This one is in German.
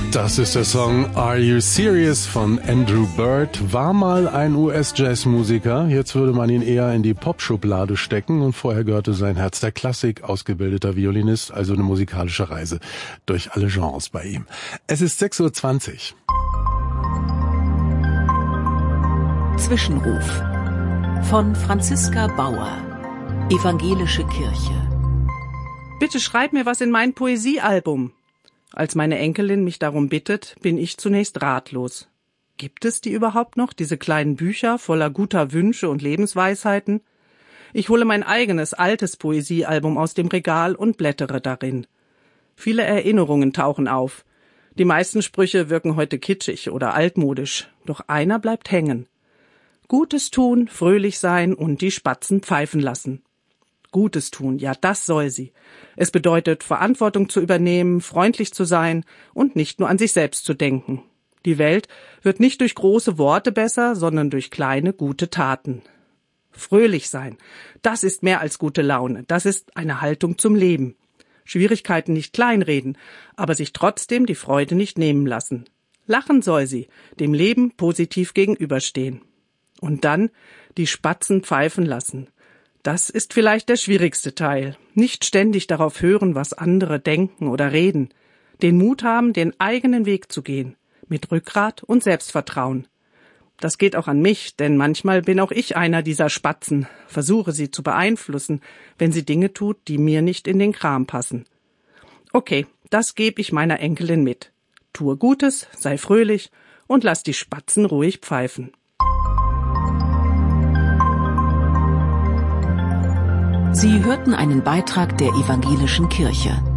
Das ist der Song Are You Serious von Andrew Bird. War mal ein US-Jazz-Musiker. Jetzt würde man ihn eher in die Pop-Schublade stecken und vorher gehörte sein Herz der Klassik, ausgebildeter Violinist, also eine musikalische Reise durch alle Genres bei ihm. Es ist 6:20 Uhr. Zwischenruf von Franziska Bauer, Evangelische Kirche. Bitte schreib mir was in mein Poesiealbum. Als meine Enkelin mich darum bittet, bin ich zunächst ratlos. Gibt es die überhaupt noch, diese kleinen Bücher voller guter Wünsche und Lebensweisheiten? Ich hole mein eigenes, altes Poesiealbum aus dem Regal und blättere darin. Viele Erinnerungen tauchen auf. Die meisten Sprüche wirken heute kitschig oder altmodisch, doch einer bleibt hängen. Gutes tun, fröhlich sein und die Spatzen pfeifen lassen. Gutes tun, ja, das soll sie. Es bedeutet, Verantwortung zu übernehmen, freundlich zu sein und nicht nur an sich selbst zu denken. Die Welt wird nicht durch große Worte besser, sondern durch kleine, gute Taten. Fröhlich sein, das ist mehr als gute Laune, das ist eine Haltung zum Leben. Schwierigkeiten nicht kleinreden, aber sich trotzdem die Freude nicht nehmen lassen. Lachen soll sie, dem Leben positiv gegenüberstehen. Und dann die Spatzen pfeifen lassen. Das ist vielleicht der schwierigste Teil. Nicht ständig darauf hören, was andere denken oder reden. Den Mut haben, den eigenen Weg zu gehen. Mit Rückgrat und Selbstvertrauen. Das geht auch an mich, denn manchmal bin auch ich einer dieser Spatzen, versuche sie zu beeinflussen, wenn sie Dinge tut, die mir nicht in den Kram passen. Okay, das gebe ich meiner Enkelin mit. Tue Gutes, sei fröhlich und lass die Spatzen ruhig pfeifen. Sie hörten einen Beitrag der Evangelischen Kirche.